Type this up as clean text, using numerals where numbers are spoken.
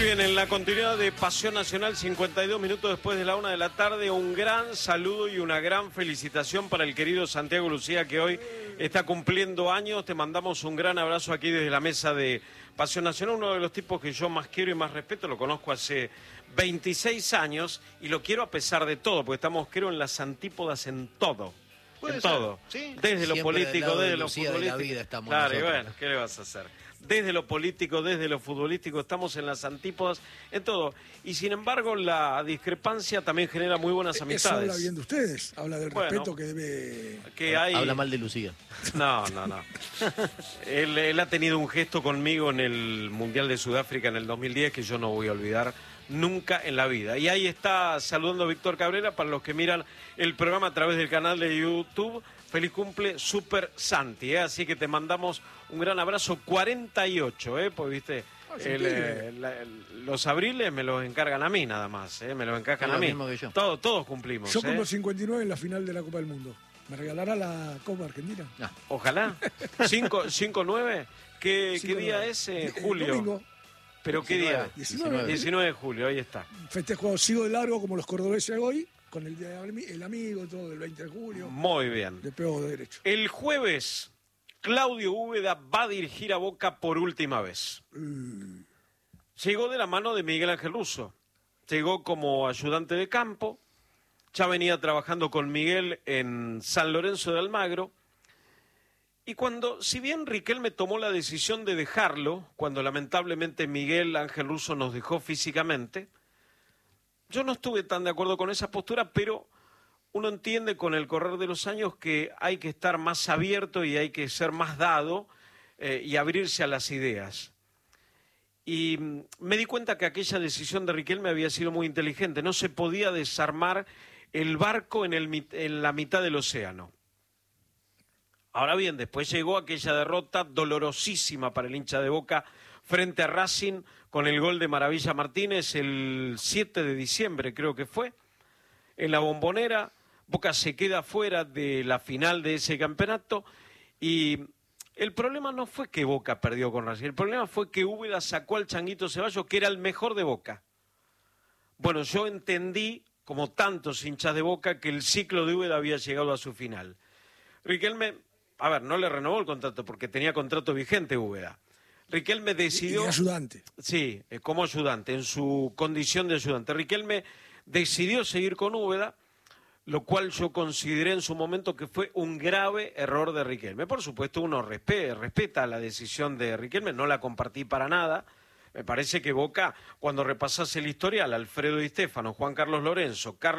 bien, en la continuidad de Pasión Nacional, 52 minutos después de la 1 de la tarde, un gran saludo y una gran felicitación para el querido Santiago Lucía, que hoy está cumpliendo años. Te mandamos un gran abrazo aquí desde la mesa de Pasión Nacional, uno de los tipos que yo más quiero y más respeto. Lo conozco hace 26 años y lo quiero a pesar de todo, porque estamos, creo, en las antípodas en todo. En todo, ¿sí? Desde lo político, desde lo futbolístico. futbolístico. De la vida estamos claro, nosotros. Y bueno, ¿qué le vas a hacer? Desde lo político, desde lo futbolístico, estamos en las antípodas, en todo. Y sin embargo, la discrepancia también genera muy buenas amistades. Eso habla bien de ustedes, habla del respeto que debe... Habla mal de Lucía. No. Él ha tenido un gesto conmigo en el Mundial de Sudáfrica en el 2010 que yo no voy a olvidar nunca en la vida. Y ahí está saludando a Víctor Cabrera, para los que miran el programa a través del canal de YouTube. Feliz cumple, Super Santi, así que te mandamos un gran abrazo. 48, pues viste, los abriles me los encargan a mí nada más, me los encajan a mí. Mismo que yo. Todos cumplimos. Yo cumplo 59 en la final de la Copa del Mundo. ¿Me regalará la Copa Argentina? No. Ojalá. 5-9, ¿qué día es? Julio. Domingo. ¿Pero qué día? 19 de julio, ahí está. Festejo, sigo de largo como los cordobeses hoy, con el Día del Amigo, todo, el 20 de julio. Muy bien. De pego de derecho. El jueves, Claudio Úbeda va a dirigir a Boca por última vez. Llegó de la mano de Miguel Ángel Russo. Llegó como ayudante de campo. Ya venía trabajando con Miguel en San Lorenzo de Almagro. Y si bien Riquelme tomó la decisión de dejarlo, cuando lamentablemente Miguel Ángel Russo nos dejó físicamente, yo no estuve tan de acuerdo con esa postura, pero uno entiende con el correr de los años que hay que estar más abierto y hay que ser más dado y abrirse a las ideas. Y me di cuenta que aquella decisión de Riquelme había sido muy inteligente. No se podía desarmar el barco en la mitad del océano. Ahora bien, después llegó aquella derrota dolorosísima para el hincha de Boca frente a Racing con el gol de Maravilla Martínez el 7 de diciembre, creo que fue, en la Bombonera. Boca se queda fuera de la final de ese campeonato y el problema no fue que Boca perdió con Racing, el problema fue que Úbeda sacó al Changuito Ceballos, que era el mejor de Boca. Bueno, yo entendí, como tantos hinchas de Boca, que el ciclo de Úbeda había llegado a su final. Riquelme, no le renovó el contrato porque tenía contrato vigente Úbeda. Riquelme decidió... Y ayudante. Sí, como ayudante, en su condición de ayudante. Riquelme decidió seguir con Úbeda, lo cual yo consideré en su momento que fue un grave error de Riquelme. Por supuesto, uno respeta la decisión de Riquelme, no la compartí para nada. Me parece que Boca, cuando repasase el historial, Alfredo Di Stéfano, Juan Carlos Lorenzo,